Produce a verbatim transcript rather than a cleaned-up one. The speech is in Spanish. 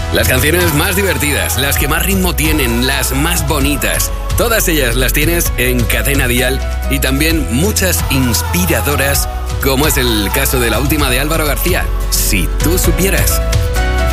Las canciones más divertidas, las que más ritmo tienen, las más bonitas. Todas ellas las tienes en Cadena Dial y también muchas inspiradoras, como es el caso de la última de Álvaro García, Si tú supieras.